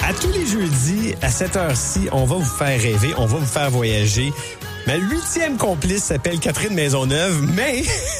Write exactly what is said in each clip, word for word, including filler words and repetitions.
À tous les jeudis, à cette heure-ci, on va vous faire rêver, on va vous faire voyager. Ma huitième complice s'appelle Catherine Maisonneuve, mais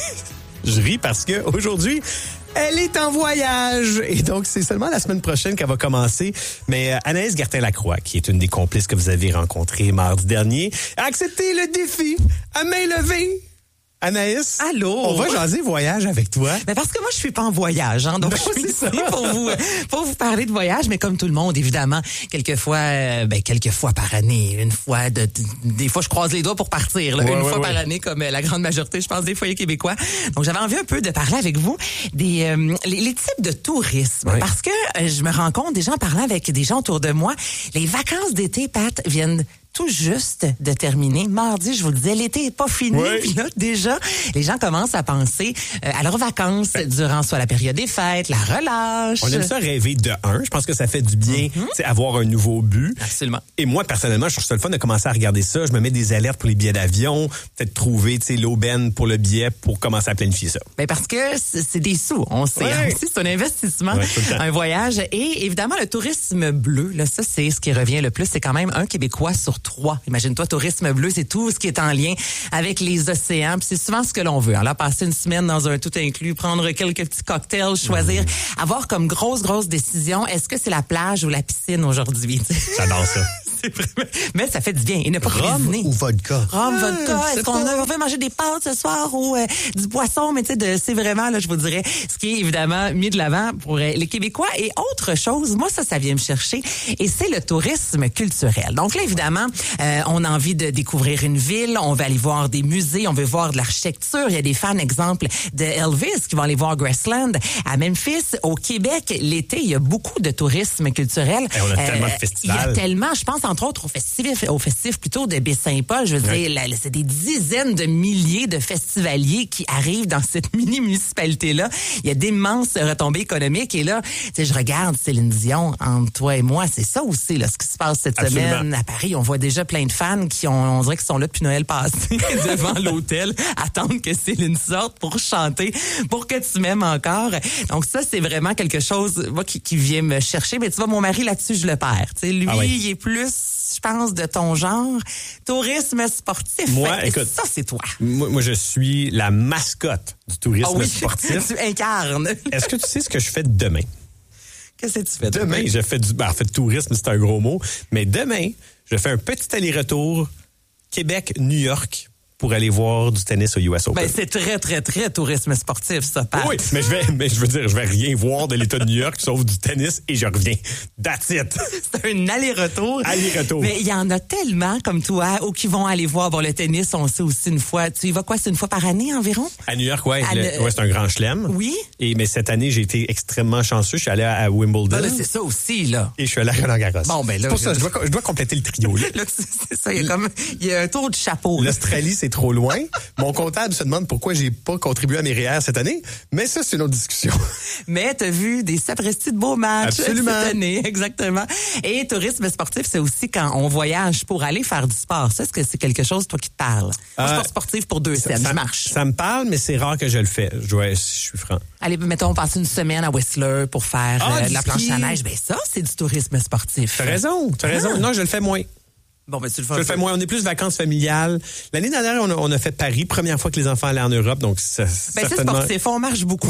je ris parce que aujourd'hui, elle est en voyage. Et donc, c'est seulement la semaine prochaine qu'elle va commencer. Mais euh, Anaïs Gertin-Lacroix, qui est une des complices que vous avez rencontrées mardi dernier, a accepté le défi à main levée. Anaïs, allô, on va jaser voyage avec toi. Mais parce que moi je suis pas en voyage, hein, donc ben, je suis ici pour vous pour vous parler de voyage, mais comme tout le monde évidemment, quelquefois, euh, ben quelques fois par année, une fois de, de des fois je croise les doigts pour partir, là, ouais, une ouais, fois ouais. par année comme euh, la grande majorité, je pense des foyers québécois. Donc j'avais envie un peu de parler avec vous des euh, les, les types de tourisme, ouais. parce que euh, je me rends compte déjà en parlant avec des gens autour de moi, les vacances d'été, Pat, viennent tout juste de terminer. Mardi, je vous le disais, l'été est pas fini. Oui. Puis là, déjà, les gens commencent à penser euh, à leurs vacances ben, durant soit la période des fêtes, la relâche. On aime ça rêver de un. Je pense que ça fait du bien, mm-hmm. c'est avoir un nouveau but. Absolument. Et moi, personnellement, je trouve ça le fun de commencer à regarder ça. Je me mets des alertes pour les billets d'avion, peut-être trouver, tu sais, l'aubaine pour le billet pour commencer à planifier ça. Ben parce que c'est des sous, on sait. Ouais. Aussi, c'est un investissement, ouais, un voyage. Et évidemment, le tourisme bleu, là, ça, c'est ce qui revient le plus. C'est quand même un Québécois sur trois. Imagine-toi, tourisme bleu, c'est tout ce qui est en lien avec les océans. Puis c'est souvent ce que l'on veut. Alors, passer une semaine dans un tout inclus, prendre quelques petits cocktails, choisir, mmh. avoir comme grosse, grosse décision, est-ce que c'est la plage ou la piscine aujourd'hui? J'adore ça. C'est vraiment... Mais ça fait du bien. Et ne pas Rhum cuisiner. ou vodka? Rhum, vodka. Ah, est-ce qu'on pas... a, on veut manger des pâtes ce soir ou euh, du poisson? Mais tu sais, de, c'est vraiment, là, je vous dirais, ce qui est évidemment mis de l'avant pour euh, les Québécois. Et autre chose, moi, ça, ça vient me chercher. Et c'est le tourisme culturel. Donc là, évidemment, euh, on a envie de découvrir une ville. On veut aller voir des musées. On veut voir de l'architecture. Il y a des fans, exemple, de Elvis qui vont aller voir Graceland à Memphis. Au Québec, l'été, il y a beaucoup de tourisme culturel. Et on a euh, tellement de festivals. Il y a tellement, je pense, entre autres, au festif, au festif plutôt de Baie-Saint-Paul. Je veux ouais. dire, là, c'est des dizaines de milliers de festivaliers qui arrivent dans cette mini-municipalité-là. Il y a d'immenses retombées économiques. Et là, tu sais, je regarde Céline Dion, entre toi et moi, c'est ça aussi, là, ce qui se passe cette Absolument. semaine à Paris. On voit déjà plein de fans qui ont, on dirait qu'ils sont là depuis Noël passé, devant l'hôtel, attendent que Céline sorte pour chanter, pour que tu m'aimes encore. Donc ça, c'est vraiment quelque chose, moi, qui, qui vient me chercher. Mais tu vois, mon mari, là-dessus, je le perds. Tu sais, lui, ah oui. il est plus, je pense, de ton genre, tourisme sportif. Moi, fait, écoute, ça, c'est toi. Moi, moi, je suis la mascotte du tourisme ah oui, sportif. Tu incarnes. Est-ce que tu sais ce que je fais demain? Qu'est-ce que tu fais demain? Demain, je fais du, ben, en fait, tourisme, c'est un gros mot, mais demain, je fais un petit aller-retour Québec-New York pour aller voir du tennis au U S Open. Ben, c'est très, très, très tourisme sportif, ça, Pat. Oui, mais je vais, mais je veux dire, je vais rien voir de l'État de New York sauf du tennis et je reviens. That's it. C'est un aller-retour. Aller-retour. Mais il y en a tellement comme toi ou qui vont aller voir bon, le tennis, on sait aussi une fois. Tu y vas quoi, c'est une fois par année environ? À New York, ouais. Le, le... ouais, c'est un grand chelem. Oui. Et, mais cette année, j'ai été extrêmement chanceux. Je suis allé à, à Wimbledon. Ben là, c'est ça aussi, là. Et je suis allé à Roland-Garros. Bon, ben là. C'est pour je... ça, je dois, je dois compléter le trio, là. là c'est ça, il y a comme, il y a un tour de chapeau. L'Australie, c'est trop loin. Mon comptable se demande pourquoi j'ai pas contribué à mes R E E R cette année, mais ça, c'est une autre discussion. Mais t'as vu des sapristi de beaux matchs Absolument. cette année, exactement. Et tourisme sportif, c'est aussi quand on voyage pour aller faire du sport. Ça, est-ce que c'est quelque chose, toi, qui te parle? Euh, Moi, je suis pas sportif pour deux scènes, je marche. Ça me parle, mais c'est rare que je le fais. Je, dois, je suis franc. Allez, mettons, passer une semaine à Whistler pour faire ah, euh, de la planche à neige. Ben ça, c'est du tourisme sportif. T'as raison, t'as raison. Ah. Non, je le fais moins. Bon, ben, tu le fais. Je le fais moins. On est plus vacances familiales. L'année dernière, on a, on a fait Paris, première fois que les enfants allaient en Europe, donc ça, ben, certainement... c'est sportif, on marche beaucoup.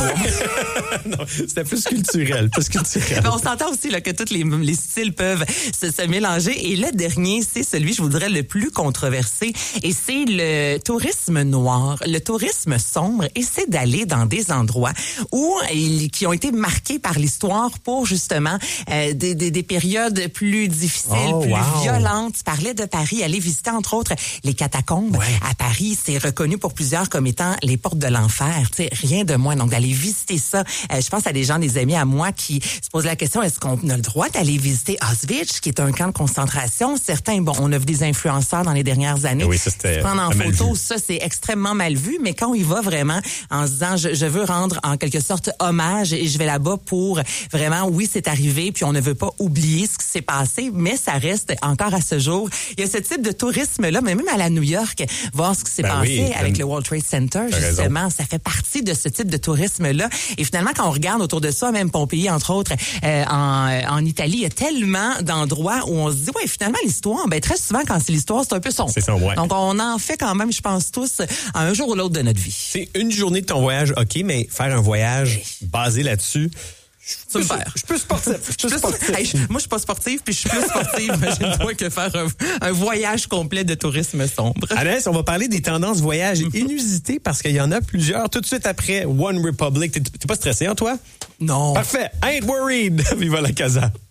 non, c'était plus culturel, plus culturel. Ben, on s'entend aussi là, que tous les, les styles peuvent se, se mélanger. Et le dernier, c'est celui, je vous dirais, le plus controversé. Et c'est le tourisme noir, le tourisme sombre. Et c'est d'aller dans des endroits où ils, qui ont été marqués par l'histoire pour justement euh, des, des, des périodes plus difficiles, oh, plus wow. violentes. Tu parlais de Paris, aller visiter entre autres les catacombes. Ouais. À Paris, c'est reconnu pour plusieurs comme étant les portes de l'enfer. Tu sais, rien de moins. Donc d'aller visiter ça. Euh, je pense à des gens, des amis à moi qui se posent la question, est-ce qu'on a le droit d'aller visiter Auschwitz, qui est un camp de concentration? Certains, bon, on a vu des influenceurs dans les dernières années. Oui, ça c'était prendre en mal photo, vu. ça c'est extrêmement mal vu. Mais quand on y va vraiment en se disant, je, je veux rendre en quelque sorte hommage et je vais là-bas pour vraiment, oui, c'est arrivé, puis on ne veut pas oublier ce qui s'est passé, mais ça reste encore à ce jour il y a ce type de tourisme-là, mais même à la New York, voir ce qui s'est Ben passé oui, avec ben, le World Trade Center, t'as justement, raison. ça fait partie de ce type de tourisme-là. Et finalement, quand on regarde autour de ça, même Pompéi, entre autres, euh, en, en Italie, il y a tellement d'endroits où on se dit, ouais, finalement, l'histoire, ben très souvent, quand c'est l'histoire, c'est un peu sombre. C'est ça, ouais. Donc, on en fait quand même, je pense, tous, un jour ou l'autre de notre vie. C'est une journée de ton voyage, OK, mais faire un voyage basé là-dessus, Tu peux le faire. je peux sportif. Je Je peux suis sportif. plus- hey, je- moi, je suis pas sportive, puis je suis plus sportive, imagine-toi, que faire un, un voyage complet de tourisme sombre. Anaïs, on va parler des tendances voyage inusitées parce qu'il y en a plusieurs. Tout de suite après One Republic. T'es t'es pas stressé, hein, toi? Non. Parfait. Ain't worried. Viva la casa.